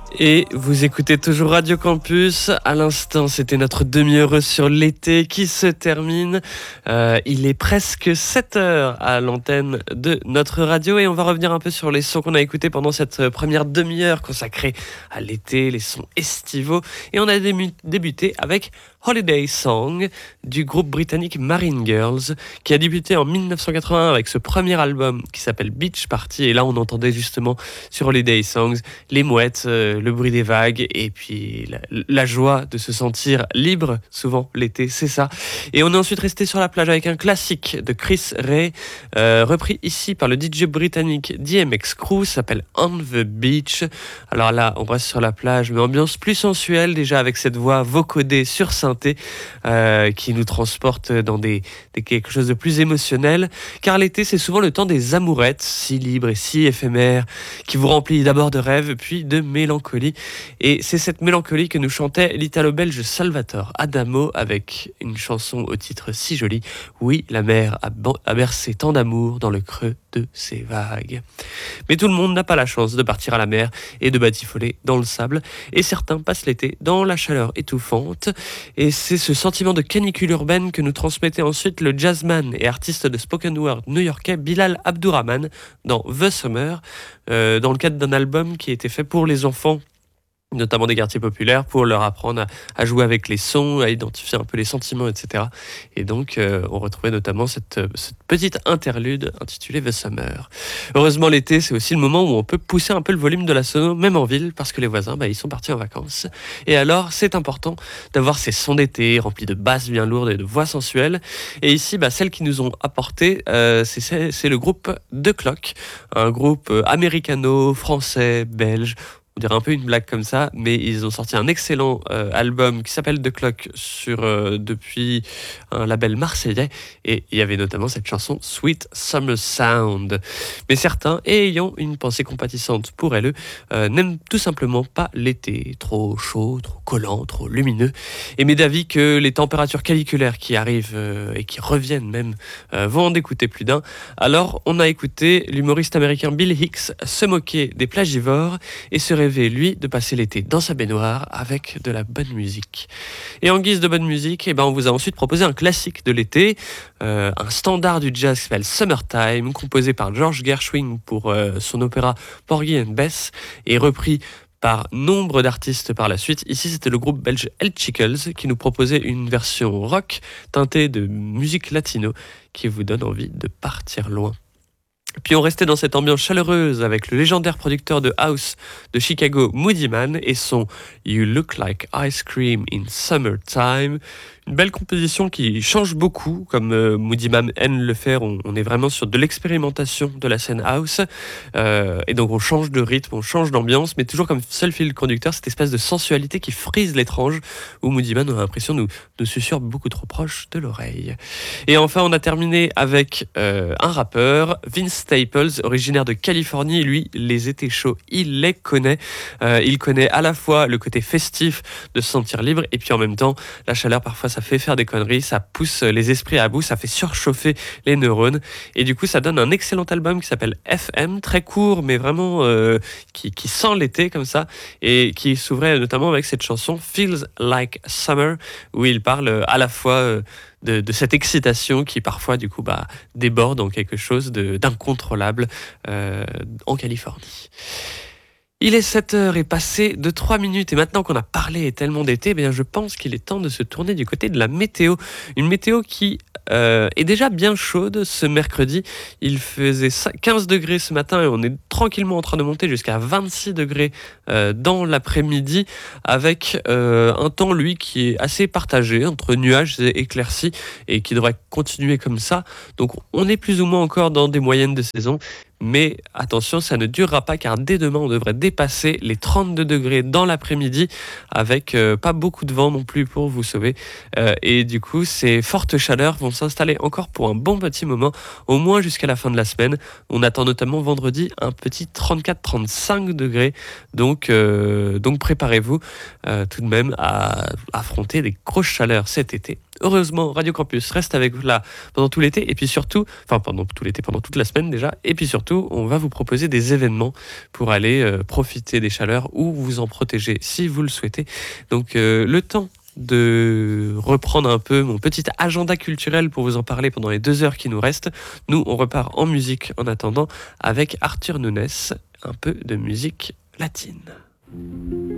Et vous écoutez toujours Radio Campus. À l'instant, c'était notre demi-heure sur l'été qui se termine. Il est presque 7h à l'antenne de notre radio et on va revenir un peu sur les sons qu'on a écoutés pendant cette première demi-heure consacrée à l'été, les sons estivaux. Et on a débuté avec Holiday Song du groupe britannique Marine Girls qui a débuté en 1981 avec ce premier album qui s'appelle Beach Party. Et là, on entendait justement sur Holiday Songs les mouettes, le bruit des vagues et puis la joie de se sentir libre. Souvent, l'été, c'est ça. Et on est ensuite resté sur la plage avec un classique de Chris Ray, repris ici par le DJ britannique DMX Crew, s'appelle On the Beach. Alors là, on reste sur la plage, mais ambiance plus sensuelle déjà avec cette voix vocodée sur synthé qui nous transporte dans quelque chose de plus émotionnel. Car l'été, c'est souvent le temps des amourettes, si libre et si éphémère, qui vous remplit d'abord de rêves, puis de mélancolie. Et c'est cette mélancolie que nous chantait l'italo-belge Salvatore Adamo avec une chanson au titre si joli. Oui, la mer a bercé tant d'amour dans le creux de ses vagues. Mais tout le monde n'a pas la chance de partir à la mer et de batifoler dans le sable. Et certains passent l'été dans la chaleur étouffante. Et c'est ce sentiment de canicule urbaine que nous transmettait ensuite le jazzman et artiste de spoken word new-yorkais Bilal Abdourahman dans The Summer, dans le cadre d'un album qui était fait pour les enfants, notamment des quartiers populaires, pour leur apprendre à jouer avec les sons, à identifier un peu les sentiments, etc. Et donc, on retrouvait notamment cette petite interlude intitulée The Summer. Heureusement, l'été, c'est aussi le moment où on peut pousser un peu le volume de la sono, même en ville, parce que les voisins, ils sont partis en vacances. Et alors, c'est important d'avoir ces sons d'été, remplis de basses bien lourdes et de voix sensuelles. Et ici, celles qui nous ont apporté, c'est le groupe The Clock, un groupe américano-français, belge. On dirait un peu une blague comme ça, mais ils ont sorti un excellent album qui s'appelle The Clock depuis un label marseillais, et il y avait notamment cette chanson Sweet Summer Sound. Mais certains, ayant une pensée compatissante pour eux, n'aiment tout simplement pas l'été, trop chaud, trop collant, trop lumineux, et m'est d'avis que les températures caniculaires qui arrivent et qui reviennent même vont en dégoûter plus d'un. Alors on a écouté l'humoriste américain Bill Hicks se moquer des plagivores et se rêver, lui, de passer l'été dans sa baignoire avec de la bonne musique. Et en guise de bonne musique, on vous a ensuite proposé un classique de l'été, un standard du jazz qui s'appelle Summertime, composé par George Gershwin pour son opéra Porgy and Bess, et repris par nombre d'artistes par la suite. Ici, c'était le groupe belge El Chicles qui nous proposait une version rock teintée de musique latino qui vous donne envie de partir loin. Puis on restait dans cette ambiance chaleureuse avec le légendaire producteur de house de Chicago, Moodymann, et son You Look Like Ice Cream in Summertime. Une belle composition qui change beaucoup, comme Moodymann aime le faire. On est vraiment sur de l'expérimentation de la scène house. Et donc on change de rythme, on change d'ambiance, mais toujours comme seul fil conducteur, cette espèce de sensualité qui frise l'étrange, où Moodymann a l'impression de nous susurre beaucoup trop proche de l'oreille. Et enfin, on a terminé avec un rappeur, Vince Staples, originaire de Californie. Lui, les étés chauds, il les connaît. Il connaît à la fois le côté festif de se sentir libre, et puis en même temps, la chaleur, parfois, ça fait faire des conneries, ça pousse les esprits à bout, ça fait surchauffer les neurones. Et du coup, ça donne un excellent album qui s'appelle FM, très court, mais vraiment qui sent l'été comme ça, et qui s'ouvrait notamment avec cette chanson Feels Like Summer, où il parle à la fois de cette excitation qui parfois du coup déborde en quelque chose d'incontrôlable en Californie. Il est 7h et passé de 3 minutes, et maintenant qu'on a parlé tellement d'été, je pense qu'il est temps de se tourner du côté de la météo. Une météo qui est déjà bien chaude ce mercredi. Il faisait 15 degrés ce matin et on est tranquillement en train de monter jusqu'à 26 degrés dans l'après-midi, avec un temps, lui, qui est assez partagé entre nuages et éclaircies, et qui devrait continuer comme ça. Donc on est plus ou moins encore dans des moyennes de saison. Mais attention, ça ne durera pas, car dès demain, on devrait dépasser les 32 degrés dans l'après-midi, avec pas beaucoup de vent non plus pour vous sauver. Et du coup, ces fortes chaleurs vont s'installer encore pour un bon petit moment, au moins jusqu'à la fin de la semaine. On attend notamment vendredi un petit 34-35 degrés. Donc préparez-vous tout de même à affronter des grosses chaleurs cet été. Heureusement, Radio Campus reste avec vous là pendant tout l'été et puis surtout, enfin pendant tout l'été, pendant toute la semaine déjà, et puis surtout, on va vous proposer des événements pour aller profiter des chaleurs ou vous en protéger si vous le souhaitez. Donc le temps de reprendre un peu mon petit agenda culturel pour vous en parler pendant les 2 heures qui nous restent. Nous, on repart en musique en attendant avec Arthur Nunes, un peu de musique latine.